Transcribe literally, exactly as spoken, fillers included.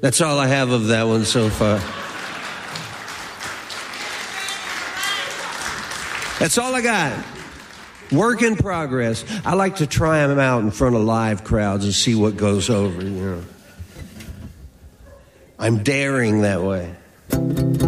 That's all I have of that one so far. That's all I got. Work in progress. I like to try them out in front of live crowds and see what goes over, you know. I'm daring that way.